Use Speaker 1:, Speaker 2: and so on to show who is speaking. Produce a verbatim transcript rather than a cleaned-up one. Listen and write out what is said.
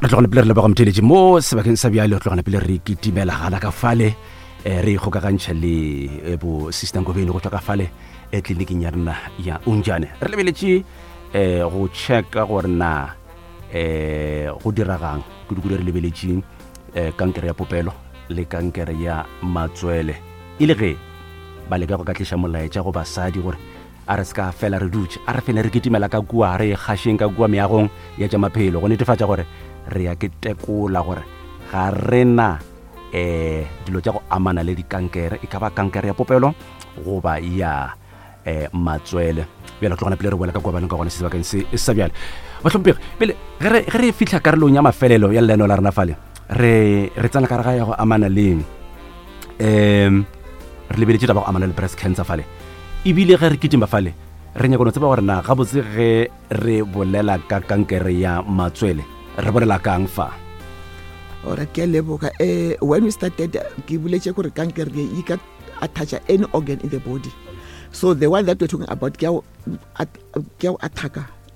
Speaker 1: re tlogana pele re leboga motheletši mo sebakeng sa bjale re tlogana pele re kitimela gana ka fale re ikgokagantšha le bo sister Ngobeni go tswa ka fale tleliniking ya rena ya Unjane. Re lebeletše go checka gore na go diragang kudu-kudu re lebeletše kankere ya popelo le kankere ya matswele e le ge ba leka go ka tliša molaetša go basadi gore a re ska fela re dutše a re fele re kitimela ka kua re kgašeng ka kua meagong ya tša maphelo go netefatša gore re ya ke tekola gore ga rena eh dilo tša go amana le dikankere e ka ba kankere ya popelo goba ya eh matswele bjale tlogana pele re boela ka kua baneng ka gona sebakeng se sa bjale batlhompegi pele ge re fihla karolong ya mafelelo ya leno la rena fale re re tsana ka re ga ya go amana le um re lebeletše taba go amana le breast cancer fale ebile ge re kitima fale re nyaka no tseba gore na gabotse ge re bolela ka kankere ya matswele re bolela kang fa
Speaker 2: ora ke leboga eh when we started ke buletše gore kankere e ka attach any organ in the body, so the one that we're talking about ke ke attacka